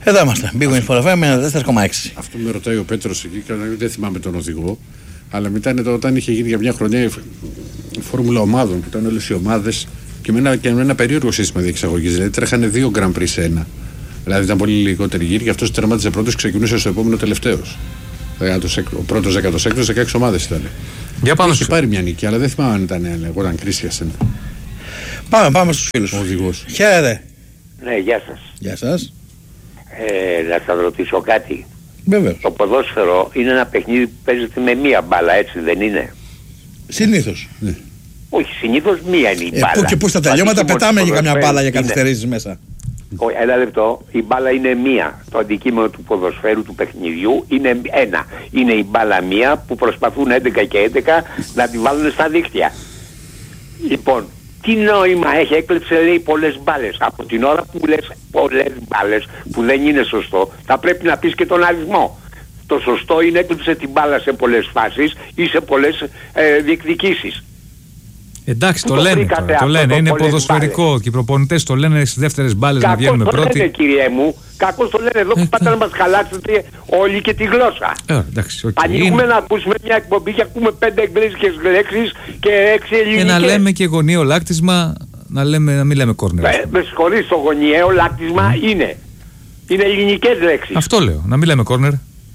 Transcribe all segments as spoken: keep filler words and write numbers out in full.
Εδώ είμαστε. Big Win for εφ εμ ενενήντα τέσσερα κόμμα έξι. Αυτό με ρωτάει ο Πέτρος εκεί, δεν θυμάμαι τον οδηγό. Αλλά μετά είναι το, όταν είχε γίνει για μια χρονιά η φόρμουλα ομάδων, που ήταν όλες οι ομάδες και με ένα, και με ένα περίεργο σύστημα διεξαγωγής. Δηλαδή τρέχανε δύο Grand Prix σε ένα. Δηλαδή ήταν πολύ λιγότερη γύρι και αυτός τερμάτιζε πρώτος και ξεκινούσε στο επόμενο τελευταίος. Δηλαδή ο πρώτος δέκατος έκτος, δεκαέξι ομάδες ήταν. Για πάνω είχε πάρει μια νίκη, αλλά δεν θυμάμαι αν ήταν Γόραν Κρίστιανσεν. Πάμε, πάμε στους φίλους. Ο οδηγός. Χαίρετε. Ναι, γεια σας. Γεια σας. Ε, να σας ρωτήσω κάτι. Βεβαίως. Το ποδόσφαιρο είναι ένα παιχνίδι που παίζεται με μία μπάλα, έτσι δεν είναι? Συνήθως. Ναι. Όχι, συνήθως μία είναι η Ε, μπάλα. πού και πού στα τελειώματα πετάμε για καμιά μπάλα για είναι... καθυστερήσεις μέσα. Όχι, ένα λεπτό. Η μπάλα είναι μία. Το αντικείμενο του ποδοσφαίρου, του παιχνιδιού, είναι ένα. Είναι η μπάλα μία που προσπαθούν έντεκα και έντεκα να τη βάλουν στα δίκτυα. Λοιπόν, τι νόημα έχει? Έκλεψε, λέει, πολλές μπάλες. Από την ώρα που λες πολλές μπάλες, που δεν είναι σωστό, θα πρέπει να πεις και τον αριθμό. Το σωστό είναι έκλεψε την μπάλα σε πολλές φάσεις ή σε πολλές ε, διεκδικήσεις. Εντάξει, Πού το το λένε βρήκατε τώρα, το αυτό λένε, το είναι πολλές ποδοσφαιρικό μπάλες? και οι προπονητές το λένε στις δεύτερες μπάλες να βγαίνουμε Κακώς το πρώτοι. λένε, κυριέ μου. Κακώς το λένε. Εδώ Ε, που πάτε τε- να μας χαλάσετε όλοι και τη γλώσσα. Ε, εντάξει, οκ. Ανοίγουμε Είναι- να ακούσουμε μια εκπομπή και ακούμε πέντε εγγλέζικες λέξεις και έξι ελληνικές. Και να λέμε και γωνίο λάκτισμα, να, λέμε, να μην λέμε κόρνερ. Ε, με συγχωρείς, το γωνιαίο λάκτισμα είναι. Είναι ελληνικές λέξεις. Αυτό λέω, να μην λέμε κόρνερ.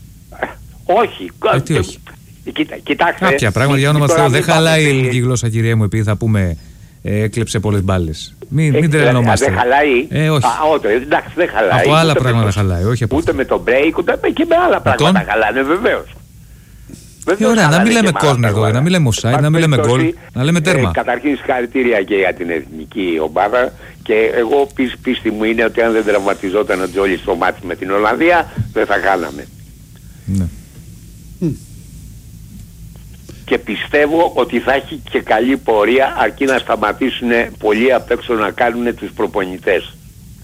Όχι. Ε, τι όχι. Κοίτα, κοιτάξτε. Κάποια πράγματα για όνομα τώρα Θεού δεν μην χαλάει η πάτε- ελληνική γλώσσα, κυρία μου, επειδή θα πούμε ε, έκλεψε πολλές μπάλες. Μην, μην Ε, τρελνόμαστε. Δεν χαλάει. Ε, όχι. Α, όχι, εντάξει, δεν χαλάει. Από άλλα Ούτε με πράγματα το- χαλάει, όχι από Ούτε αυτό. με το break, ούτε με- και με άλλα πράγματα τον? χαλάνε, βεβαίως. Ε, ωραία, να μην λέμε corner τώρα, να μην λέμε offside, να μην λέμε goal, να λέμε τέρμα. Ε, καταρχήν συγχαρητήρια και για την εθνική ομάδα και εγώ πίσ, πίστη μου είναι ότι αν δεν τραυματιζόταν ο Τζόλι στο μάτι με την Ολλανδία δεν θα κάναμε. Ναι. Και πιστεύω ότι θα έχει και καλή πορεία αρκεί να σταματήσουν πολλοί απ' έξω να κάνουν τους προπονητές.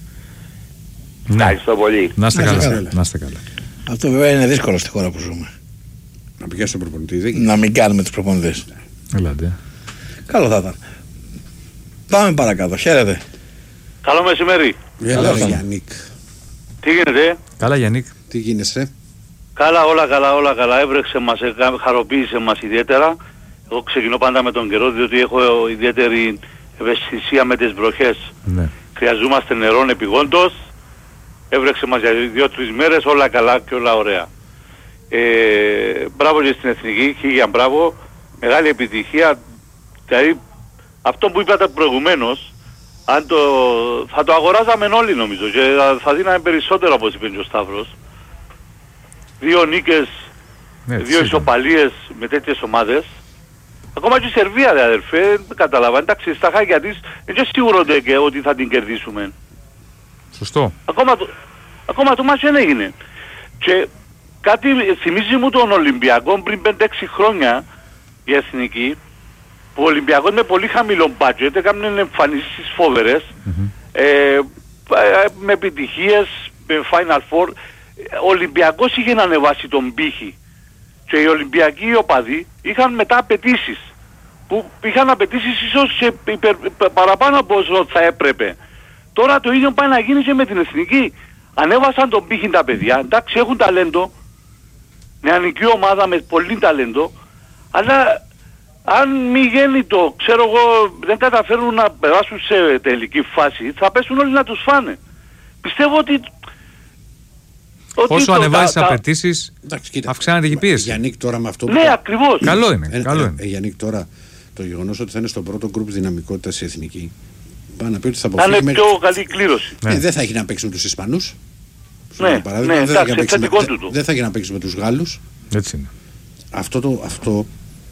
Ναι. Ευχαριστώ πολύ. Να είστε Να είστε καλά. καλά. Να είστε καλά. Αυτό βέβαια είναι δύσκολο στη χώρα που ζούμε. Να πηγαίνει στον προπονητή, δεν γίνεται. Να μην κάνουμε τους προπονητές. Ελάτε. Καλό θα ήταν. Πάμε παρακάτω. Χαίρετε. Καλό μεσημέρι. Έλα, Καλά. Γιάννικ. Τι γίνεται? Καλά, Γιάννικ. Τι γίνεσαι? Καλά, όλα καλά, όλα καλά. Έβρεξε μας, εκα- χαροποίησε μας ιδιαίτερα. Εγώ ξεκινώ πάντα με τον καιρό, διότι έχω ιδιαίτερη ευαισθησία με τις βροχές. Ναι. Χρειαζόμαστε νερό επιγόντως. Έβρεξε μας για δύο-τρεις μέρες, όλα καλά και όλα ωραία. Ε, μπράβο και στην Εθνική, χίλια μπράβο. Μεγάλη επιτυχία. Δηλαδή, αυτό που είπατε προηγουμένως, αν το, θα το αγοράζαμε όλοι νομίζω και θα, θα δίναμε περισσότερο, όπως είπε και ο Σταύρος. Δύο νίκες, Ναι, δύο σίγουρα. ισοπαλίες με τέτοιες ομάδες. Ακόμα και η Σερβία, ρε αδερφέ, δεν καταλαβαίνω. Εντάξει, στα χάκια της δεν είναι σίγουρο δε και ότι θα την κερδίσουμε. Σωστό. Ακόμα το, ακόμα το μάτσο δεν έγινε. Και κάτι θυμίζει μου τον Ολυμπιακό πριν πέντε έξι χρόνια η Εθνική, που ο Ολυμπιακός με πολύ χαμηλό budget έκαναν εμφανίσεις φόβερες, ε, ε, με επιτυχίες, με Final Four. Ο Ολυμπιακός είχε να ανεβάσει τον πύχη και οι Ολυμπιακοί οπαδοί είχαν μετά απαιτήσεις που είχαν απαιτήσεις ίσως σε υπερ, παραπάνω από όσο θα έπρεπε. Τώρα το ίδιο πάει να γίνει και με την Εθνική. Ανέβασαν τον πύχη τα παιδιά, εντάξει έχουν ταλέντο, νεανική ομάδα με πολύ ταλέντο, αλλά αν μη γίνει το, ξέρω εγώ, δεν καταφέρουν να περάσουν σε τελική φάση, θα πέσουν όλοι να τους φάνε. Πιστεύω ότι... ότι Όσο το- ανεβάζεις τα- τα- απαιτήσεις, Εντάξει, κοίτα. αυξάνεται και η πίεση. Γιάννικ τώρα με αυτό που. Ναι, ακριβώς. Καλό είναι. Ε, Καλό ε, είναι. ε, Γιάννικ τώρα το γεγονός ότι θα είναι στο πρώτο γκρουπ δυναμικότητας η Εθνική. Πάει να πει ότι θα Θα αποφύγει. είναι πιο καλή κλήρωση. Ε, Ναι. δεν θα έχει να παίξει με τους Ισπανούς. Ναι, Για παράδειγμα, ναι, δεν θα έχει εντάξει, να παίξει με- θετικό δεν- του το. δεν θα έχει να παίξει με τους Γάλλους. Έτσι είναι. Αυτό το. Αυτό,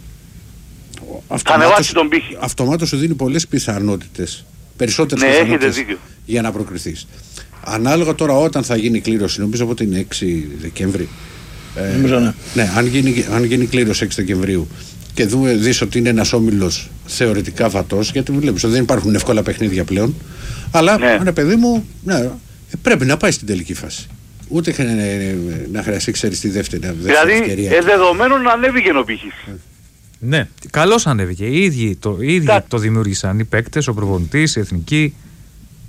Θα ανεβάσει τον πύχη. αυτομάτως σου δίνει πολλές πιθανότητες. Περισσότερες Ναι, έχετε πιθανότητες δίκιο. για να προκριθείς. Ανάλογα τώρα όταν θα γίνει η κλήρωση, νομίζω ότι είναι έξι Δεκέμβρη. Ε, Νομίζω ναι. ναι, αν γίνει, αν γίνει κλήρωση έξι Δεκεμβρίου και δούμε, δεις ότι είναι ένας όμιλος θεωρητικά βατός, γιατί βλέπεις ότι δεν υπάρχουν εύκολα παιχνίδια πλέον. Αλλά, Ναι. ναι. παιδί μου, ναι, πρέπει να πάει στην τελική φάση. Ούτε ε, ε, να χρειαστεί, ξέρεις, τη δεύτερη, δεύτερη Δηλαδή, ευκαιρία. ε, δεδομένων ανέβηκε ο πύχης.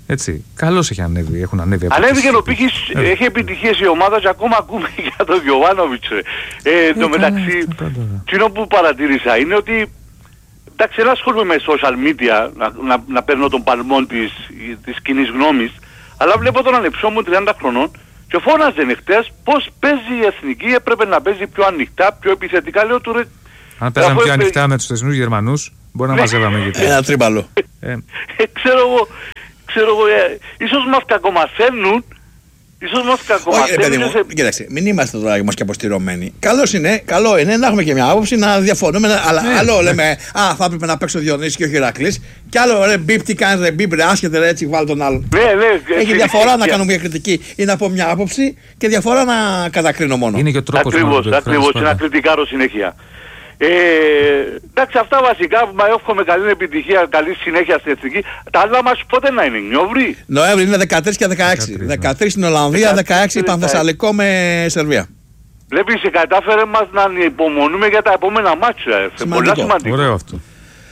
Έτσι. Καλώς έχει ανέβει, έχουν ανέβει. Ανέβηκε ο Πίκης, έχει επιτυχίες η ομάδα και ακόμα ακούμε για τον Γιωβάνοβιτς. Ε, ε, το μεταξύ, κοινό που παρατήρησα είναι ότι εντάξει, δεν ασχολούμαι με social media να, να, να παίρνω τον παλμό της, της κοινής γνώμης, αλλά βλέπω τον ανεψό μου τριάντα χρονών και φώναζε νυχτές πως παίζει η εθνική, έπρεπε να παίζει πιο ανοιχτά, πιο επιθετικά. Λέω του ρε... Αν παίζαμε πιο ανοιχτά με τους θεσμούς Γερμανούς, μπορεί να μαζεύαμε γιατί. Ένα τρίμπαλο. ε. ξέρω εγώ, ξέρω εγώ, ε, ίσως μας κακομαθαίνουν. Ίσως μας κακομαθαίνουν. Όχι, σε... κοίταξε, μην είμαστε τώρα όμως και αποστηρωμένοι. Καλώς είναι, καλό είναι να έχουμε και μια άποψη, να διαφωνούμε. Αλλά ναι, άλλο ναι. λέμε, α, θα έπρεπε να παίξει ο Διονύσης και ο Ηρακλής. Κι άλλο, ρε, μπιπ, τι κάνεις, ρε, μπιπ, ρε, άσχετε, ρε, έτσι, βάλει τον άλλον. Ναι, ναι, έχει διαφορά να κάνω μια κριτική ή να πω μια άποψη και διαφορά να κατακρίνω μόνο. Είναι και ο τρόπος. Ακριβώς, ακριβώς, να κριτικάρω συνέχεια. Ε, εντάξει, αυτά βασικά, μα εύχομαι καλή επιτυχία, καλή συνέχεια στην εθνική. Τα άλλα μας πότε να είναι, Νοέμβρη. Νοέμβρη είναι δεκατρείς και δεκαέξι. δεκατρείς στην Ολλανδία, δεκαέξι Πανθεσσαλικό με Σερβία. Βλέπεις, κατάφερε μας να υπομονούμε για τα επόμενα μάτια. Πολλά σημαντικό. Ωραίο αυτό.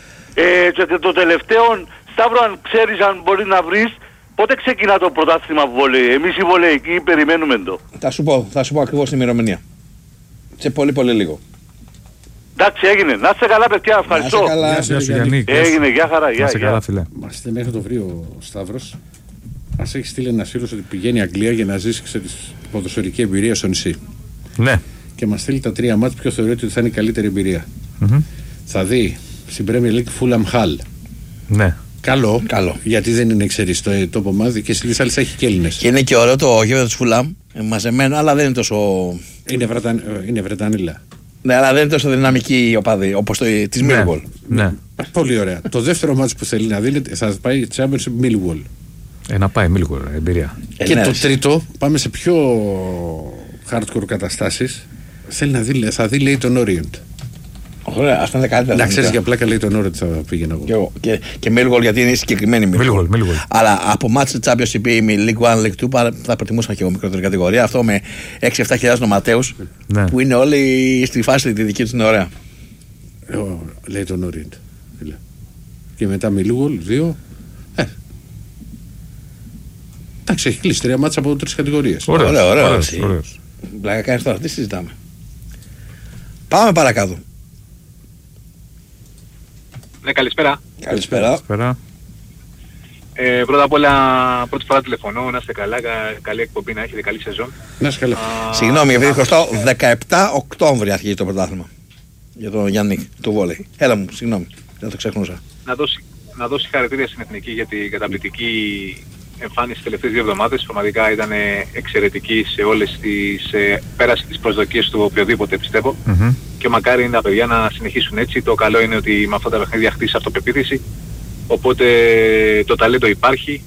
Ε, και το τελευταίο, Σταύρο, αν ξέρεις, αν μπορεί να βρεις, πότε ξεκινά το πρωτάθλημα βολέι. Εμείς οι βολεϊκοί περιμένουμε το. Θα σου πω, θα σου πω ακριβώς την ημερομηνία. Σε πολύ πολύ λίγο. Εντάξει, έγινε. Να είστε καλά, παιδιά. Ευχαριστώ. Γεια σου, Γιάννη. Έγινε, γεια χαρά. Να είστε καλά, φίλε. Μας στέλνει μέχρι το βρει ο Σταύρος. Μας έχει στείλει ένας φίλος ότι πηγαίνει Αγγλία για να ζήσει τη ποδοσφαιρική εμπειρία στο νησί. Ναι. Και μας στείλει τα τρία μάτς ποιο θεωρεί ότι θα είναι η καλύτερη εμπειρία. Mm-hmm. Θα δει στην Premier League Fulham Hull. Ναι. Καλό, Καλό. Γιατί δεν είναι, ξέρεις, το, το πομάδι και στις άλλες έχει και Έλληνες. Και είναι και ωραίο το γήπεδο της Fulham, μαζεμένο, αλλά δεν είναι τόσο. Είναι, Βρεταν, είναι Βρετανίλα. Ναι, αλλά δεν είναι τόσο δυναμική η οπαδή όπως το της Millwall. Ναι. ναι. Πολύ ωραία. Το δεύτερο μάτς που θέλει να δει θα πάει Championship Millwall. Ε, να πάει Millwall, εμπειρία. Ε, και ναι, το τρίτο, πάμε σε πιο hardcore καταστάσεις. Θέλει να δει, θα δει λέει τον Orient. Ωραία, αυτά είναι καλύτερα. Να ξέρεις για πλάκα λέει τον Orient θα πήγαινα εγώ. Και, εγώ. και, και Millwall γιατί είναι συγκεκριμένη Millwall. Millwall. Αλλά από μάτς Championship ή League one, League two θα προτιμούσα και εγώ μικρότερη κατηγορία. Αυτό με έξι εφτά χιλιάδες νοματέους ναι. που είναι όλοι στη φάση τη δική τους είναι ωραία. Ε, λέει τον Orient. Και μετά Millwall δύο. Ε. Εντάξει, έχει κλείσει τρία μάτσα από τρεις κατηγορίες. Ωραίο, ωραίο. ωραίο, ωραίο. Πλάκα κάνεις τώρα, τι συζητάμε. Πάμε παρακάτω. Ναι, καλησπέρα. Καλησπέρα. καλησπέρα. Ε, πρώτα απ' όλα, πρώτη φορά τηλεφωνώ, να είστε καλά, καλή εκπομπή να έχετε, καλή σεζόν. Να είστε καλά. Α, συγγνώμη, επειδή χρωστάω δεκαεπτά Οκτώβρη αρχίζει το πρωτάθλημα. Για τον Γιάννη του βόλεϊ. Έλα μου, συγγνώμη, δεν το ξεχνούσα. Να δώσει, να δώσει χαρακτήρια στην Εθνική για την καταπληκτική εμφάνιση τις τελευταίες δύο εβδομάδες. Πραγματικά ήταν εξαιρετική σε όλες τις, ε, πέρασε τις προσδοκίες του οποιοδήποτε πιστεύω. Mm-hmm. Και μακάρι τα παιδιά να συνεχίσουν έτσι. Το καλό είναι ότι με αυτά τα παιχνίδια χτίσει αυτοπεποίθηση. Οπότε το ταλέντο υπάρχει.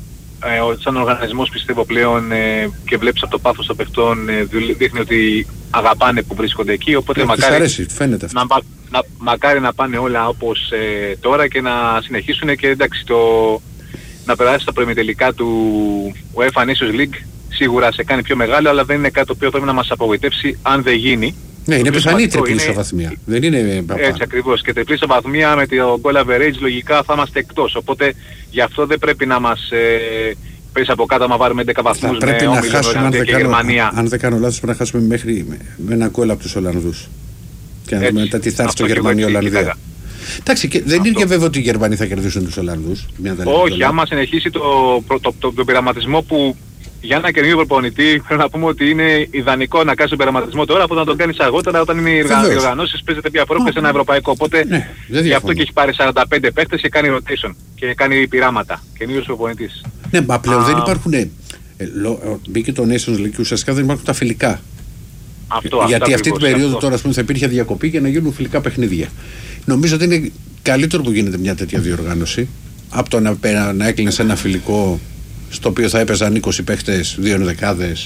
Ε, σαν οργανισμός πιστεύω πλέον ε, και βλέπεις από το πάθος των παιχτών ε, δείχνει ότι αγαπάνε που βρίσκονται εκεί. Οπότε μακάρι, αρέσει, φαίνεται αυτό. Να, να, μακάρι να πάνε όλα όπως ε, τώρα και να συνεχίσουν και εντάξει το, να περάσει στα προημιτελικά του UEFA Nations League σίγουρα σε κάνει πιο μεγάλο, αλλά δεν είναι κάτι το οποίο πρέπει να μας απογοητεύσει αν δεν γίνει. Ναι, είναι πιθανή τριπλή ισοβαθμία. Δεν είναι παπά. Έτσι ακριβώς. Και τριπλή ισοβαθμία με το goal average λογικά θα είμαστε εκτός. Οπότε γι' αυτό δεν πρέπει να μας ε, πέσει από κάτω να βάλουμε έντεκα βαθμούς με Όμιλο, Ολλανδία και Γερμανία. Αν δεν κάνω λάθος πρέπει να χάσουμε μέχρι με, με ένα goal από τους Ολλανδούς. Και να δούμε μετά τι θα έρθει στο Γερμανία-Ολλανδία. Εντάξει, και δεν είναι και βέβαιο ότι οι Γερμανοί θα κερδίσουν τους Ολλανδούς. Όχι, άμα συνεχίσει τον πειραματισμό που για ένα καινούριο προπονητή πρέπει να πούμε ότι είναι ιδανικό να κάνει τον πειραματισμό τώρα από να τον κάνεις αργότερα όταν είναι οι οργανώσεις παίζετε μια φορά σε ένα ευρωπαϊκό. Οπότε ναι, γι' αυτό και έχει πάρει σαράντα πέντε παίκτες και κάνει rotation και κάνει πειράματα. Καινούριος προπονητής. Ναι, μα πλέον δεν υπάρχουν. Ε, λο, μπήκε το Nations League και ουσιαστικά δεν υπάρχουν τα φιλικά. Αυτό, γιατί αυτό αυτή ακριβώς, την περίοδο αυτό. τώρα πούμε, θα υπήρχε διακοπή για να γίνουν φιλικά παιχνίδια. Νομίζω ότι είναι καλύτερο που γίνεται μια τέτοια διοργάνωση από το να, να έκλεινε ένα φιλικό στο οποίο θα έπαιζαν είκοσι παίχτες, δύο ενδεκάδες.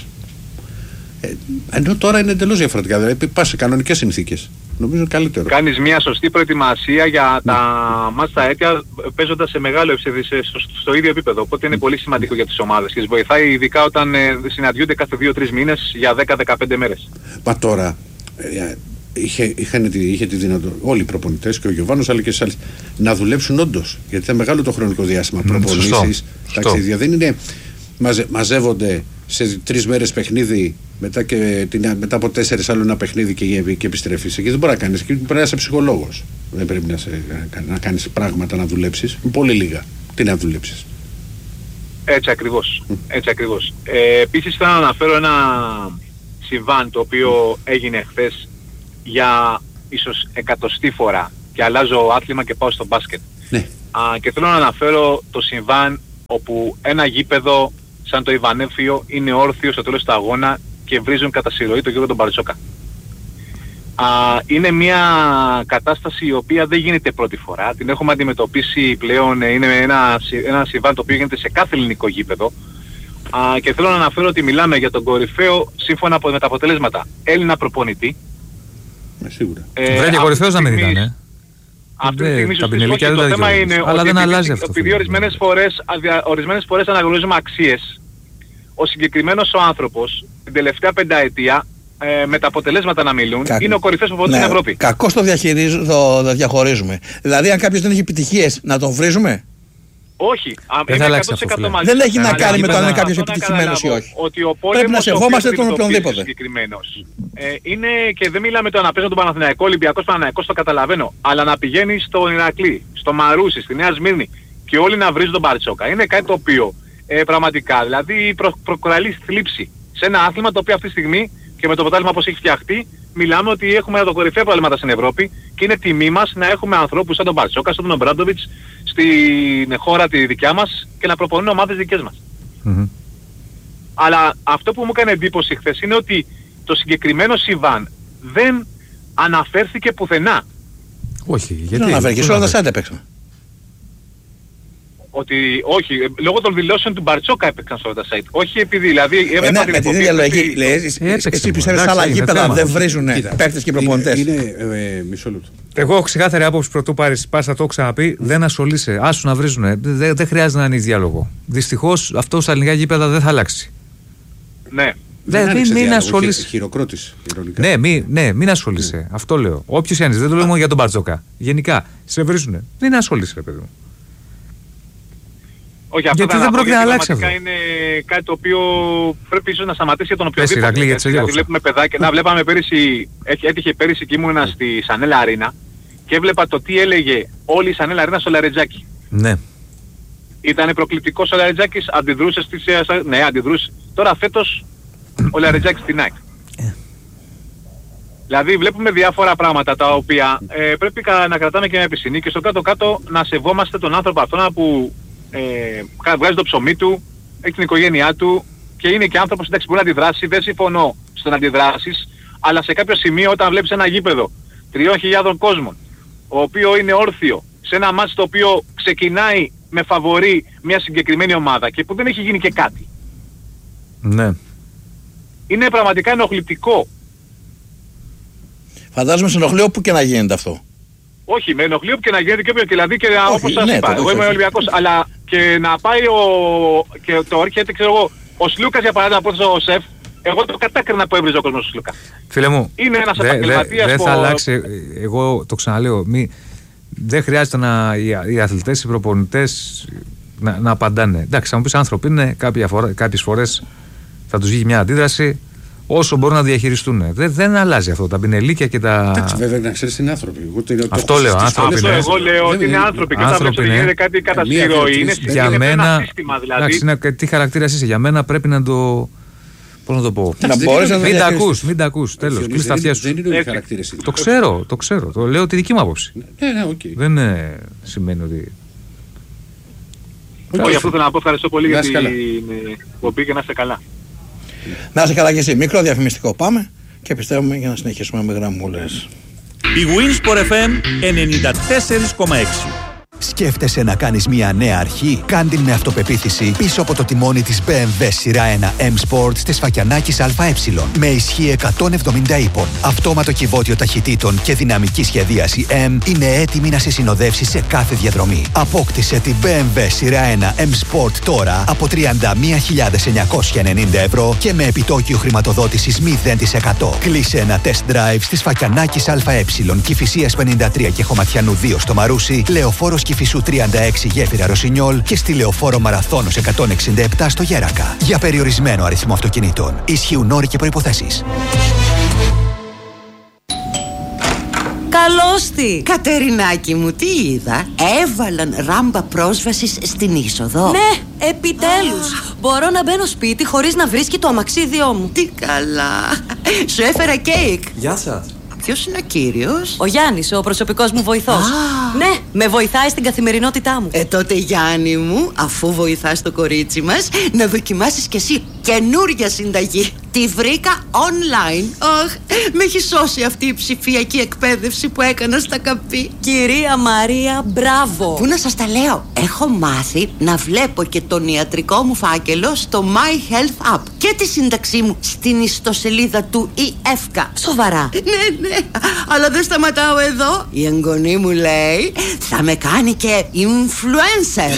Ε, ενώ τώρα είναι εντελώς διαφορετικά. Δηλαδή πας σε κανονικές συνθήκες. Νομίζω καλύτερο. Κάνεις μια σωστή προετοιμασία για ναι. τα μάτς τα αίτια παίζοντας σε μεγάλο ευσεβής, στο, στο ίδιο επίπεδο. Οπότε είναι πολύ σημαντικό για τις ομάδες και τις βοηθάει ειδικά όταν ε, συναντιούνται κάθε δύο τρεις μήνες για δέκα με δεκαπέντε μέρες. Μα τώρα, ε, είχε, είχαν, είχε τη δυνατότητα όλοι οι προπονητές και ο Γιωβάνος αλλά και σε άλλες να δουλέψουν όντως. Γιατί ήταν μεγάλο το χρονικό διάστημα. Mm, προπονήσεις, ταξίδια. Δεν είναι. Μαζε, μαζεύονται σε τρεις μέρες παιχνίδι, μετά, και, την, μετά από τέσσερις άλλο ένα παιχνίδι και, και επιστρέφεις. Εκεί δεν μπορεί να κάνεις. Εκεί πρέπει να είσαι ψυχολόγος. Δεν πρέπει να, σε, να κάνεις πράγματα να δουλέψεις. Πολύ λίγα. Τι να δουλέψεις. Έτσι ακριβώς. Έτσι ακριβώς. Ε, επίσης θέλω να αναφέρω ένα συμβάν το οποίο έγινε χθες για ίσως εκατοστή φορά και αλλάζω άθλημα και πάω στο μπάσκετ. Ναι. Α, και θέλω να αναφέρω το συμβάν όπου ένα γήπεδο σαν το Ιβανέφιο είναι όρθιο στο τέλος του αγώνα και βρίζουν κατά συρροή τον Γιώργο τον Μπαρτζόκα. Α, είναι μια κατάσταση η οποία δεν γίνεται πρώτη φορά. Την έχουμε αντιμετωπίσει πλέον, είναι ένα, ένα συμβάν το οποίο γίνεται σε κάθε ελληνικό γήπεδο. Α, και θέλω να αναφέρω ότι μιλάμε για τον κορυφαίο σύμφωνα με τα αποτελέσματα Έλληνα προπονητή. Ε, σίγουρα. Ε, Βρε και κορυφαίος να μην ήταν, ε. Αυτή τη στιγμή τα πινελίκια δεν τα είναι αλλά δεν αλλάζει αυτό. Επειδή ορισμένες φορές, ορισμένες φορές αναγνωρίζουμε αξίες, ο συγκεκριμένος ο άνθρωπος την τελευταία πενταετία ε, με τα αποτελέσματα να μιλούν Κα... είναι ο κορυφαίος προπονητής ναι, στην Ευρώπη. Κακώς το, το, το διαχωρίζουμε. Δηλαδή αν κάποιος δεν έχει επιτυχίες να τον βρίζουμε. Όχι. Δεν, θα αλλάξει αυτό, δεν έχει να κάνει με το αν είναι κάποιος επιτυχημένος ή όχι. Ότι ο πρέπει να σεβόμαστε τον οποιονδήποτε. Ε, είναι και δεν μιλάμε τώρα να παίζει τον Παναθηναϊκό, Ολυμπιακός, Παναθηναϊκός, το καταλαβαίνω. Αλλά να πηγαίνει στο Ηρακλή, στο Μαρούσι, στη Νέα Σμύρνη και όλοι να βρίζουν τον Μπαρτζόκα. Είναι κάτι το οποίο ε, πραγματικά δηλαδή προ, προκαλεί θλίψη σε ένα άθλημα το οποίο αυτή τη στιγμή και με το αποτέλεσμα όπως έχει φτιαχτεί, μιλάμε ότι έχουμε το κορυφαίο προβλήματα στην Ευρώπη και είναι τιμή μας να έχουμε ανθρώπους σαν τον Μπαρτζόκα, σαν τον Ομπράντοβιτς στην χώρα τη δικιά μας και να προπονούν ομάδες δικές μας. Mm-hmm. Αλλά αυτό που μου έκανε εντύπωση χθες είναι ότι το συγκεκριμένο συμβάν δεν αναφέρθηκε πουθενά. Όχι, γιατί δεν αναφέρθηκε, όλα τα σάιντ έπαιξαν. Ότι όχι, λόγω των δηλώσεων του Μπαρτζόκα έπαιξαν σε όλα τα site. Όχι επειδή δηλαδή... Ε, ναι, με την ίδια λογική, λέει, εσύ πιστεύεις σε άλλα γήπεδα δεν βρίζουν παίκτες και προπονητές. Είναι, είναι μισό λεπτό. Εγώ ξεκάθαρη άποψη πρωτού πάρεις, πας θα το ξαναπεί, δεν ασχολείσαι. Άσου να βρίζουνε. Δεν, δεν χρειάζεται να ανοίξει διάλογο. Δυστυχώς αυτό στα ελληνικά γήπεδα δεν θα αλλάξει. Ναι. Δεν, μην, μην ασχολείσαι. Χειροκρότηση. Ναι, μη, ναι, μην ασχολείσαι. Ναι. Αυτό λέω. Όποιος είναι, δεν το λέω μόνο για τον Μπαρτζόκα. Γενικά, σε βρίζουνε. Μην ασχολείσαι, παιδί μου. Όχι, αυτό γιατί δεν πρόκειται να αλλάξει αυτό. Είναι κάτι το οποίο πρέπει ίσως να σταματήσει για τον οποιοδήποτε. Ηρακλή, γιατί δηλαδή βλέπουμε παιδάκια. Να βλέπαμε πέρυσι, έτυχε πέρυσι και ήμουνα στη Σανέλα Αρίνα και έβλεπα το τι έλεγε όλη η Σανέλα Αρίνα στο Λαρετζάκι. Ναι. Ήτανε προκλητικός ο Λαρετζάκης, αντιδρούσε στις... Ναι, αντιδρούσε. Τώρα φέτος ο Λαρετζάκης στην ΑΕΚ. Yeah. Δηλαδή βλέπουμε διάφορα πράγματα τα οποία ε, πρέπει να κρατάμε και μια επισυνή και στο κάτω-κάτω να σεβόμαστε τον άνθρωπο αυτόν που ε, βγάζει το ψωμί του, έχει την οικογένειά του και είναι και άνθρωπος εντάξει, μπορεί να αντιδράσει, δεν συμφωνώ στο να αντιδράσεις, αλλά σε κάποιο σημείο όταν βλέπεις ένα γήπεδο τριών χιλιάδων κόσμων, ο οποίο είναι όρθιο, σε ένα μάτς το οποίο ξεκινάει με φαβορί μια συγκεκριμένη ομάδα και που δεν έχει γίνει και κάτι. Ναι. Είναι πραγματικά ενοχλητικό. Φαντάζομαι σε ενοχλεί όπου και να γίνεται αυτό. Όχι, με ενοχλεί όπου και να γίνεται και όποιο δηλαδή και όχι, όπως σας ναι, είπα, εγώ είμαι Ολυμπιακός, αλλά και να πάει ο... και το έρχεται, ξέρω εγώ, ο Σλούκας για παράδειγμα από ο σεφ, εγώ το κατάκρινα που έβριζε ο κόσμος του Σλούκα. Φίλε μου, είναι ένας επαγγελματίας δεν που... θα αλλάξει, εγώ το ξαναλέω, μη, δεν χρειάζεται να, οι, οι αθλητές, οι προπονητές να, να απαντάνε. Εντάξει, θα μου πεις άνθρωποι είναι, φορά, κάποιες φορές θα τους βγει μια αντίδραση, όσο μπορούν να διαχειριστούν. Δεν, δεν αλλάζει αυτό. Τα πινελίκια και τα. Εντάξει, βέβαια να ξέρεις είναι άνθρωποι. Αυτό λέω. Άνθρωποι είναι. Εγώ λέω ότι είναι άνθρωποι. Και όταν γίνεται κάτι κατά συρροή, είναι για μένα. Ένα σύστημα δηλαδή. Εντάξει, είναι, τι χαρακτήρας είσαι. Για μένα πρέπει να το. Πώς να το πω. Να μπορείς να το μην τα ακούς, μην τα ακούς. Τέλος. Κλείς τα αυτιά σου. Δεν είναι όλοι χαρακτήρες. Το ξέρω, το ξέρω. Το λέω τη δική μου άποψη. Ναι, ναι, οκ. Δεν σημαίνει ότι. Όχι, αυτό θέλω να πω. Ευχαριστώ πολύ για την εκπομπή και να είστε καλά. Να είστε καλά και εσύ. Μικρό διαφημιστικό πάμε και επιστρέφουμε για να συνεχίσουμε με γραμμούλες. Η Winsport εφ εμ ενενήντα τέσσερα κόμμα έξι. Σκέφτεσαι να κάνεις μια νέα αρχή? Κάν' με αυτοπεποίθηση πίσω από το τιμόνι της μπι εμ ντάμπλιου σειρά ένα M Sport της Φακιανάκης ΑΕ. Με ισχύ εκατόν εβδομήντα ύπων, αυτόματο κυβότιο ταχυτήτων και δυναμική σχεδίαση M είναι έτοιμη να σε συνοδεύσει σε κάθε διαδρομή. Απόκτησε την μπι εμ ντάμπλιου σειρά ένα M Sport τώρα από τριάντα μία χιλιάδες εννιακόσια ενενήντα ευρώ και με επιτόκιο χρηματοδότησης μηδέν τοις εκατό. Κλείσε ένα test drive στις Φακιανάκης ΑΕ, Κηφισίας πενήντα τρία και Χωματιανού δύο στο Μαρούσι, Λεωφόρος Κηφισού τριάντα έξι Γέφυρα Ρωσινιόλ και στη Λεωφόρο Μαραθώνος εκατόν εξήντα επτά στο Γέρακα. Για περιορισμένο αριθμό αυτοκινήτων. Ισχύουν όροι και προϋποθέσεις. Καλώς τη! Κατερινάκη μου, τι είδα? Έβαλαν ράμπα πρόσβασης στην είσοδο. Ναι, επιτέλους! Ah. Μπορώ να μπαίνω σπίτι χωρίς να βρίσκει το αμαξίδιό μου. Τι καλά! Σου έφερα κέικ. Γεια σας. Ποιος είναι ο κύριος? Ο Γιάννης, ο προσωπικός μου βοηθός. Ah. Ναι, με βοηθάει στην καθημερινότητά μου. Ε, τότε Γιάννη μου, αφού βοηθάς το κορίτσι μας, να δοκιμάσεις κι εσύ καινούρια συνταγή. Τη βρήκα online. Αχ, με έχει σώσει αυτή η ψηφιακή εκπαίδευση που έκανα στα καπί. Κυρία Μαρία, μπράβο. Πού να σας τα λέω? Έχω μάθει να βλέπω και τον ιατρικό μου φάκελο στο My Health App και τη σύνταξή μου στην ιστοσελίδα του ι εφ κέι. Σοβαρά? Ναι, ναι, αλλά δεν σταματάω εδώ. Η εγγονή μου λέει θα με κάνει και influencer.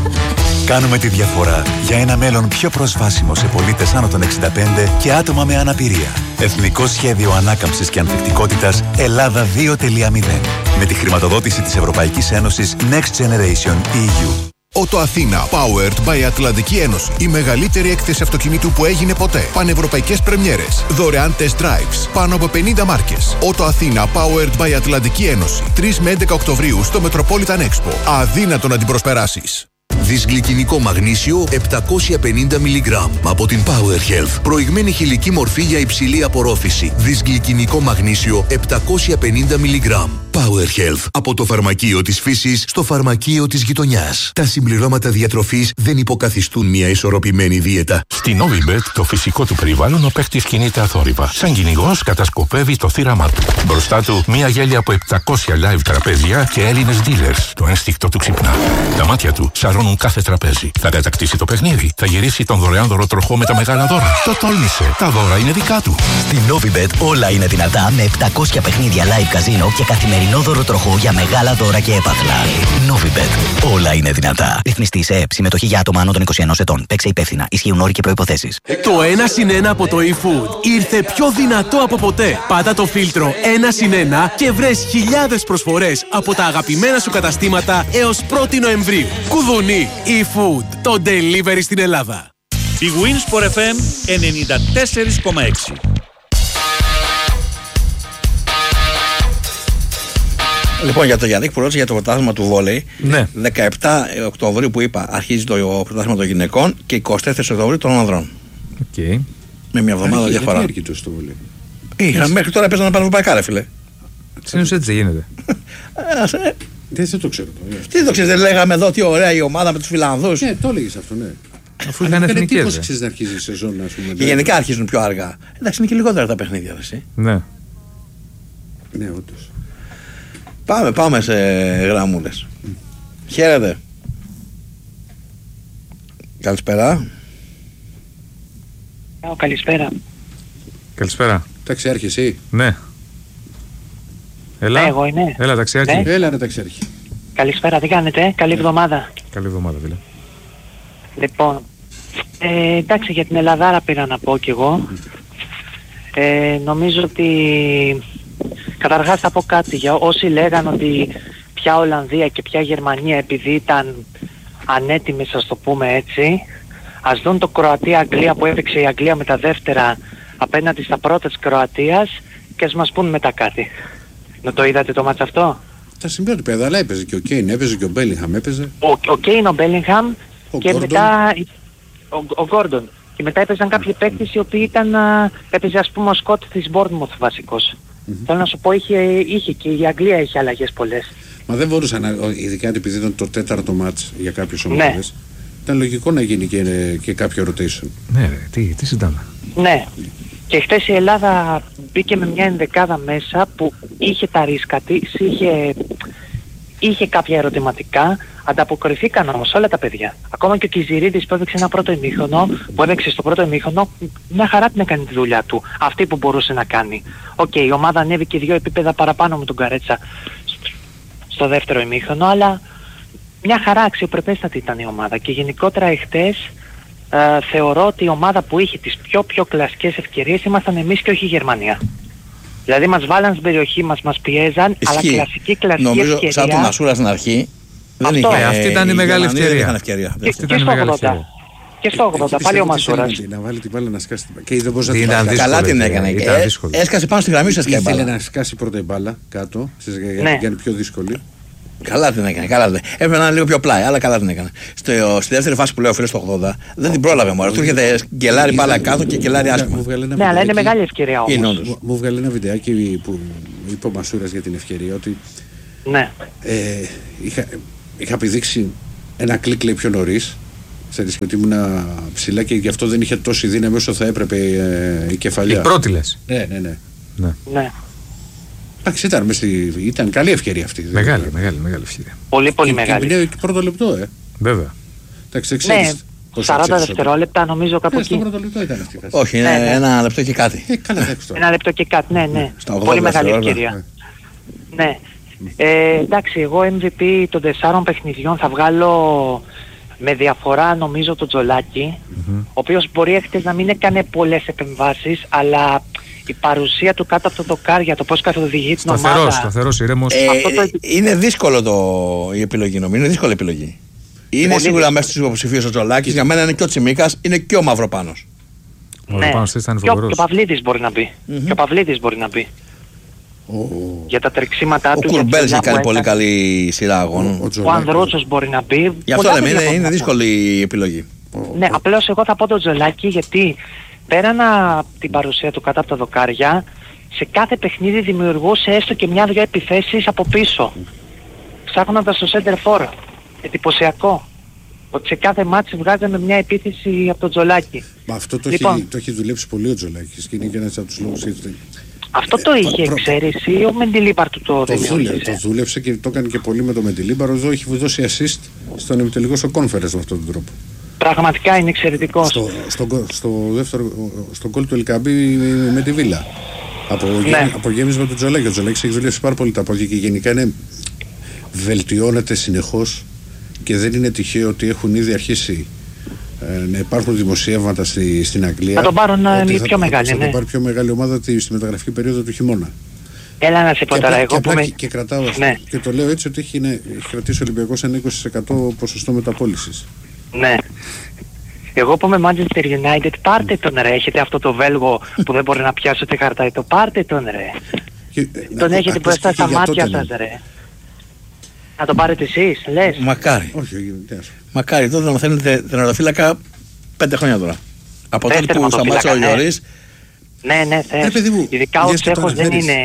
Κάνουμε τη διαφορά για ένα μέλλον πιο προσβάσιμο σε πολίτες άνω των εξήντα πέντε και άτομα με αναπηρία. Εθνικό Σχέδιο Ανάκαμψης και Ανθεκτικότητας Ελλάδα δύο τελεία μηδέν. Με τη χρηματοδότηση της Ευρωπαϊκής Ένωσης Next Generation ι γιου. Ότο Αθήνα, powered by Ατλαντική Ένωση. Η μεγαλύτερη έκθεση αυτοκινήτου που έγινε ποτέ. Πανευρωπαϊκές πρεμιέρες. Δωρεάν test drives. Πάνω από πενήντα μάρκες. Ότο Αθήνα, powered by Ατλαντική Ένωση. τρεις με έντεκα Οκτωβρίου στο Metropolitan Expo. Αδύνατο να την προσπεράσεις. Δυσγλυκινικό μαγνήσιο επτακόσια πενήντα μιλιγκράμμ από την Power Health. Προηγμένη χηλική μορφή για υψηλή απορρόφηση. Δυσγλυκινικό μαγνήσιο επτακόσια πενήντα μιλιγκράμμ. Power Health. Από το φαρμακείο της φύσης στο φαρμακείο της γειτονιάς. Τα συμπληρώματα διατροφής δεν υποκαθιστούν μια ισορροπημένη δίαιτα. Στη Novibet, το φυσικό του περιβάλλον, ο παίκτης κινείται αθόρυβα. Σαν κυνηγός κατασκοπεύει το θύραμά του. Μπροστά του, μια γέλια από επτακόσια live τραπέζια και Έλληνες dealers. Το ένστικτο του ξυπνά. Τα μάτια του σαρώνουν κάθε τραπέζι. Θα κατακτήσει το παιχνίδι. Θα γυρίσει τον δωρεάν δωροτροχό με τα μεγάλα δώρα. Το τόλμησε. Τα δώρα είναι δικά του. Στη Novibet όλα είναι δυνατά με επτακόσια παιχνίδια live καζίνο και καθημερινό δωροτροχό για μεγάλα δώρα και έπαθλα. Novibet. Όλα είναι δυνατά. Ρυθμιστή σε ΕΕΠ. Συμμετοχή για άτομα άνω των είκοσι ενός ετών. Παίξε υπεύθυνα. Ισχύουν όροι και προϋποθέσεις. Το ένα συν ένα από το eFood ήρθε πιο δυνατό από ποτέ. Πάτα το φίλτρο ένα συν ένα και βρες χιλιάδες προσφορές από τα αγαπημένα σου καταστήματα έως πρώτη Νοεμβρίου. Κουδουνί eFood. Το delivery στην Ελλάδα. Η Winsport εφ εμ ενενήντα τέσσερα κόμμα έξι. Λοιπόν, για το Γιάννικ που ρώτησε για το πρωτάθλημα του βόλεϊ. Ναι. δεκαεπτά Οκτωβρίου που είπα αρχίζει το πρωτάθλημα των γυναικών και εικοστή τέσσερις Οκτωβρίου των ανδρών. Okay. Με μια εβδομάδα Άρχι, διαφορά. Γιατί έρχεται στο βόλεϊ. Είχα, μέχρι τώρα παίζανε πανευρωπαϊκά, ρε φίλε. Συνήθως έτσι γίνεται. Δεν θα το ξέρω. Τι το ξέρεις, δεν λέγαμε εδώ τι ωραία η ομάδα με τους Φιλανδούς. Ναι, το έλεγες αυτό, ναι. Αφού είχαν εθνικές. Πώς ξέρεις να αρχίζει η σεζόν, ας πούμε. Και γενικά αρχίζουν πιο αργά. Εντάξει, είναι και λιγότερα τα παιχνίδια, εσύ. Ναι. Ναι, όντως. Πάμε, πάμε σε γραμμούλες. Mm. Χαίρετε. Καλησπέρα. Oh, καλησπέρα. Καλησπέρα. Ταξιάρχη, εσύ. Ναι. Έλα. Ναι, εγώ είμαι. Έλα, ταξιάρχη. Ναι. Έλα, ρε ταξιάρχη. Καλησπέρα, τι κάνετε, καλή εβδομάδα. Καλή εβδομάδα, φίλε. Λοιπόν, ε, εντάξει, για την Ελλαδάρα πήρα να πω κι εγώ. Ε, νομίζω ότι καταρχάς θα πω κάτι για όσοι λέγαν ότι πια Ολλανδία και πια Γερμανία επειδή ήταν ανέτοιμες, ας το πούμε έτσι, ας δουν το Κροατία-Αγγλία που έπαιξε η Αγγλία με τα δεύτερα απέναντι στα πρώτα της Κροατίας και ας μας πούν μετά κάτι. Να το είδατε το μάτς αυτό? Τα συμπιότυπα, αλλά έπαιζε και ο Κέιν, έπαιζε και ο Μπέλιγχαμ, έπαιζε. Ο, ο Κέιν, ο Μπέλιγχαμ και Gordon. μετά ο, ο Γκόρντον. Και μετά έπαιζαν κάποιοι παίκτες οι οποίοι ήταν, α, έπαιζε ας πούμε ο Σκότ της Bournemouth βασικός. Mm-hmm. Θέλω να σου πω, είχε, είχε και η Αγγλία είχε αλλαγές πολλές. Μα δεν μπορούσαν, να, ειδικά επειδή ήταν το τέταρτο μάτς για κάποιες ομάδες, ναι. Ήταν λογικό να γίνει και, και κάποιο rotation. Ναι, ρε, τι, τι συντάμε. Ναι. Και χθες η Ελλάδα μπήκε με μια ενδεκάδα μέσα που είχε τα ρίσκα της, είχε... είχε κάποια ερωτηματικά, ανταποκριθήκαν όμως όλα τα παιδιά. Ακόμα και ο Κιζηρίδης που έδειξε ένα πρώτο ημίχρονο, που έδειξε στο πρώτο ημίχρονο, μια χαρά την έκανε τη δουλειά του, αυτή που μπορούσε να κάνει. Οκ, okay, η ομάδα ανέβηκε δύο επίπεδα παραπάνω με τον Καρέτσα στο δεύτερο ημίχρονο, αλλά μια χαρά αξιοπρεπέστατη ήταν η ομάδα και γενικότερα εχθές ε, θεωρώ ότι η ομάδα που είχε τις πιο πιο κλασικές ευκαιρίες ήμασταν εμείς και όχι η Γερμανία. Δηλαδή μας βάλαν στην περιοχή μας, μας πιέζαν, Ισχύει. αλλά κλασική κλασική Νομίζω, ευκαιρία. σαν τον Ασούρα στην αρχή, δεν Αυτό. είχε, Ε, αυτή ήταν η μεγάλη ευκαιρία. ευκαιρία. Και, και στο ογδόντα. Και στο ογδόντα, πάλι ο Μασούρας. Να βάλει την μπάλα να σκάσει την μπάλα. Και δεν μπορούσε να Ήταν την δύσκολο, Καλά την έκανε. ήταν Ε, δύσκολο. Έσκασε πάνω στη γραμμή ουσιαστικά η Ήθελε μπάλα. να σκάσει πρώτα η μπάλα κάτω, στις- για Ναι. να την κάνει πιο δύσκολη. Καλά την έκανε. Καλά την έκανε. Έπρεπε να είναι λίγο πιο πλάι, αλλά καλά την έκανε. Στο, στη δεύτερη φάση που λέω ο φίλος το ογδόντα, δεν την πρόλαβε μόνο. Του έρχεται γκελάρι μπάλα κάτω και γκελάρι άσχημα. Μου βγάλε ένα Ναι, αλλά είναι βιντεάκι- μεγάλη ευκαιρία Είναι όμως. όντως. Μου- Μου βγάλε ένα βιντεάκι που είπε ο Μασούρας για την ευκαιρία ότι Ναι. ε, είχα, είχα επιδείξει ένα κλικ λέει, πιο νωρίς. Ξέρεις ότι ήμουν ψηλά και γι' αυτό δεν είχε τόση δύναμη όσο θα έπρεπε ε, η κεφαλιά. Η πρώτη λες. Ναι, ναι, ναι. Ναι. Ναι. Εντάξει, ήταν, μες στη- ήταν καλή ευκαιρία αυτή. Μεγάλη, μεγάλη, μεγάλη ευκαιρία. Πολύ πολύ Και- μεγάλη. Και, και πρώτο λεπτό, ε. Βέβαια. Εντάξει, δεν Ναι, ξέρεις πώς θα σαράντα ψάξεις δευτερόλεπτα νομίζω κάπου Ναι, στο εκεί. πρώτο λεπτό ήταν αυτή η φάση. Όχι, είναι Ναι, ναι. ένα λεπτό και κάτι. Ε, καλά, εντάξει τώρα. Ένα λεπτό και κάτι, ναι, ναι. Στα ογδόντα Πολύ μεγάλη δευτερόλεπτα. ευκαιρία. Ναι. Ε, εντάξει, εγώ εμ βι πι των τεσσάρων παιχνιδιών θα βγάλω με διαφορά νομίζω τον Τζολάκη, ο οποίος μπορεί έχτες να μην έκανε πολλές επεμβάσεις, αλλά η παρουσία του κάτω από το δοκάρι για το πώς καθοδηγεί την ομάδα. Σταθερός, σταθερός, ηρέμος. Ε, Αυτό το- είναι δύσκολο το, η επιλογή νομίζω. Είναι δύσκολη επιλογή. Είναι Πολύ σίγουρα δύσκολο. μέσα στους υποψηφίους ο Τζολάκης. Για μένα είναι και ο Τσιμίκας, είναι και ο Μαυροπάνος. Ο Ναι. Ροπάνος ήταν Και ο, και ο φοβερός. Παυλίδης μπορεί να μπει. Και ο Παυλίδης μπορεί να μπει. Για τα τρεξίματά Ο του. για τη Κουρμπέλης δουλειά έχει κάνει που πολύ έκανε. καλή σειρά αγώνων. Ο Ανδρούτσος μπορεί να μπει. Γι' αυτό Πολλά λέμε, παιδιά είναι, μπορούν είναι να δύσκολη η επιλογή. Ναι, απλώς εγώ θα πω τον Τζολάκη γιατί πέραν από την παρουσία του κάτω από τα δοκάρια, σε κάθε παιχνίδι δημιουργούσε έστω και μια-δυο επιθέσεις από πίσω. Ψάχνοντας το center for. Εντυπωσιακό. Ότι σε κάθε μάτσι βγάζαμε μια επίθεση από τον Τζολάκη. Μα αυτό το, Λοιπόν. έχει, το έχει δουλέψει πολύ ο Τζολάκης και είναι και ένας από τους λόγους γιατί Αυτό το είχε προ- εξαίρεση ή ο Μεντιλίπαρ του το το, δούλε, δημιούργησε. το δούλεψε και το έκανε και πολύ με το Μεντιλίμπαρο. Εδώ έχει δώσει assist στον επιτελικό στο conference με αυτόν τον τρόπο. Πραγματικά είναι εξαιρετικός. Στο, στο, γκο- στο δεύτερο, στο γκολ του Ελκαμπή με τη Βίλα. Από, Ναι. γέμι- από γέμισμα του Τζολάκη. Ο Τζολάκης έχει δουλέψει πάρα πολύ τα πόδια και γενικά είναι, βελτιώνεται συνεχώς και δεν είναι τυχαίο ότι έχουν ήδη αρχίσει ε, να υπάρχουν δημοσιεύματα στη, στην Αγγλία. Θα τον πάρουν, ε, ότι πιο θα, μεγάλη, θα ναι. τον πάρει πιο μεγάλη ομάδα τη- στη μεταγραφική περίοδο του χειμώνα. Έλα να σε πω Και, τώρα, απλά, εγώ και, που απλά με... και, και κρατάω αυτό. Ναι. Και το λέω έτσι ότι έχει, είναι, έχει κρατήσει ο Ολυμπιακός ένα είκοσι τοις εκατό ποσοστό μεταπώλησης. Ναι. Εγώ που είμαι Manchester United, πάρτε τον ρε. Έχετε αυτό το Βέλγο που δεν μπορεί να πιάσει ούτε χαρτάει. Το πάρτε τον ρε. Και, Τον να- έχετε να- μπροστά και στα για μάτια τότε, σας ναι. ρε. Να τον πάρετε εσείς, λες. Μακάρι. Όχι, όχι, τι ας πω. Μακάρι. Τότε να μαθαίνετε τερματοφύλακα πέντε χρόνια τώρα. Από τότε Θες που τερματοφύλακα, σταμάτησε ο ναι. Λιωρίς. Ναι, ναι, θες. Ρε, παιδί μου, Ειδικά ο λες και τον Τσέχος δεν αναφέρεις. είναι...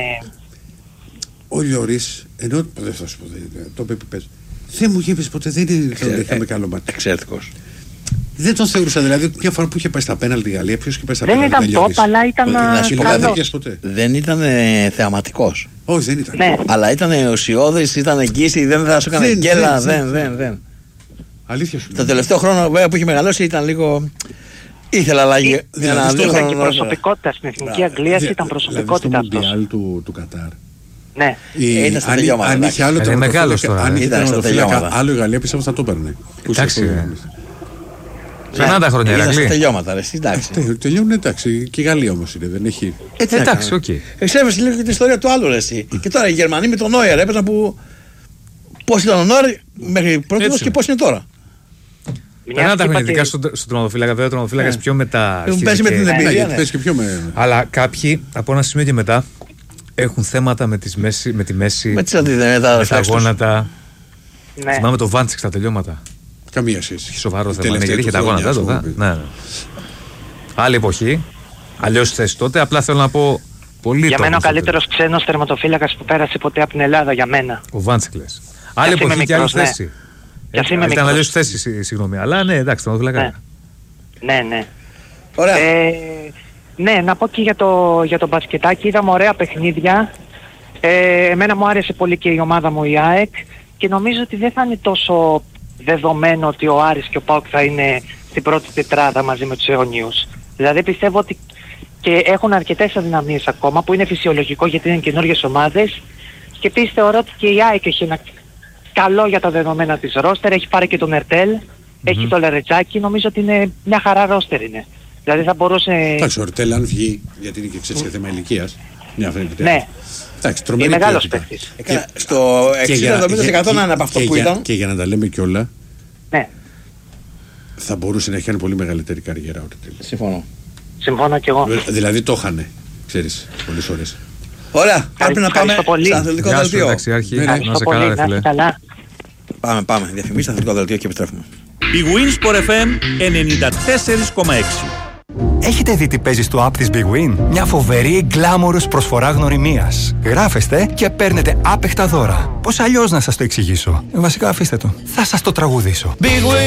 Ο Λιωρίς, ενώ δεν θα σου πω, δεν- το είπε πες. Δεν μου γέμισε ποτέ, δεν είναι- δεν είχαμε καλό μάτι. Εξαιρετικός. Δεν τον θεωρούσα, δηλαδή μια φορά που είχε πάει στα πέναλτι η Γαλλία, ποιος είχε πάει στα Δεν πέναλτι. ήταν top, αλλά ήταν Να σου πω κάτι, καλός. ποτέ. δεν ήταν ε, θεαματικός. Όχι, δεν ήταν. Ναι. Αλλά ήταν ουσιώδης, ήταν εγγύηση, δεν θα σου έκανε Δεν, γκέλα, δεν, δεν, δεν, δεν. Αλήθεια σου. Το τελευταίο χρόνο βέβαια που είχε μεγαλώσει ήταν λίγο. Ήθελα αλλαγή. Ή- Δηλαδή, στο- δύο Ήταν χρόνια και νωρίτερα. προσωπικότητα στην Εθνική Αγγλίας, Δη- ήταν Δηλαδή προσωπικότητα στο αυτός. Μουντιάλ του, του Κατάρ. Ναι. Η- Είναι στα αν- τελειώματα, αν εντάξει. είχε άλλο Είναι τερματοφύλακα- μεγάλος τώρα, αν ε. είχε Ήταν στα τερματοφύλακα τελειώματα. άλλο η Γαλλία πιστεύω θα το έπαιρνε. Που σε Εντάξει, αυτό- ε. Περνάνε τα χρόνια, Ήταν στα Ηρακλή. τελειώματα, ρε. Εντάξει. Τε- Τελειώνουν εντάξει. Και η Γαλλία όμως είναι, δεν έχει. Ε, τι να Εντάξει, κάνω. οκ. Εξέφερε λίγο και την ιστορία του άλλου, ρε, εσύ. Και τώρα οι Γερμανοί με τον Νόιερ έπαιζαν που. Πώς ήταν ο Νόιερ μέχρι πρώτη Έτσι. και πώς είναι τώρα. Περνάνε τα και χρόνια, είπατε- ειδικά στον στον τερματοφύλακα. Βέβαια, ο τερματοφύλακας Ναι. πιο μετά. Έχουν παίζει με την και- εμπειρία. Ναι, γιατί ναι. παίζει και πιο με. Αλλά κάποιοι από ένα σημείο και μετά έχουν θέματα με, τις μέση, με τη μέση. Με τις αντιδε- με τα με τα ρεφλέξ τους. γόνατα. Ναι. Θυμάμαι το Βάντσικ στα τελειώματα. Καμία σχέση. Έχει σοβαρό Η θέμα. Ναι, τελευταία γιατί είχε του τα χρόνια, γόνατα ας τότε. πούμε. Ναι, ναι. Άλλη εποχή. Αλλιώ θέση τότε. Απλά θέλω να πω πολύ Για το μένα ο όπως τότε. καλύτερος ξένος τερματοφύλακας που πέρασε ποτέ από την Ελλάδα, για μένα. Ο Βάντσικ λες. Άλλη είμαι εποχή και άλλη μικρός, ναι. θέση. Κι ας είμαι Ήταν μικρός. αλλιώ θέση, συ- συγγνώμη. Αλλά ναι, εντάξει, τερματοφύλακα. Ναι. Ναι, ναι. Ωραία. Ε, ναι, να πω και για το, για το μπασκετάκι. Είδαμε ωραία παιχνίδια. Ε, εμένα μου άρεσε πολύ και η ομάδα μου η ΑΕΚ. και νομίζω ότι δεν θα είναι τόσο δεδομένο ότι ο Άρης και ο ΠΑΟΚ θα είναι στην πρώτη τετράδα μαζί με τους αιωνίους. Δηλαδή πιστεύω ότι και έχουν αρκετές αδυναμίες ακόμα, που είναι φυσιολογικό γιατί είναι καινούργιες ομάδες, και επίσης θεωρώ ότι και η ΑΕΚ έχει ένα καλό για τα δεδομένα της ρόστερ, έχει πάρει και τον Ερτέλ, mm-hmm. έχει το Λερετζάκι, νομίζω ότι είναι μια χαρά ρόστερ είναι. Δηλαδή θα μπορούσε... Εντάξει, ο Ερτέλ αν βγει, γιατί είναι και ξέρεις και θέμα ηλικίας, μια φαίνεται. Ναι. Εντάξει, τρομερή είναι μεγάλος ποιότητα. παίκτης. Στο εξήντα εβδομήντα τοις εκατό να είναι από αυτό που ήταν. Και για να τα λέμε κιόλα, ναι. θα μπορούσε να έχει κάνει πολύ μεγαλύτερη καριέρα ο Ερτέλ. Συμφωνώ. Συμφωνώ κι εγώ. Δηλαδή το είχανε, ξέρεις, πολλές ώρες. Ωραία, πρέπει να πάμε στο αθλητικό δελτίο. Εντάξει, αρχή, να σε καλά, ρε φίλε. Πάμε, πάμε. Διαφημίσεις στο αθλητικό δελτίο και επιστρέφουμε. Η Wins Sport εφ εμ ενενήντα τέσσερα κόμμα έξι. Έχετε δει τι παίζει στο app της Big Win? Μια φοβερή γκλάμορος προσφορά γνωριμίας. Γράφεστε και παίρνετε άπεχτα δώρα. Πώς αλλιώς να σας το εξηγήσω? Βασικά αφήστε το. Θα σας το τραγουδήσω. Big Win.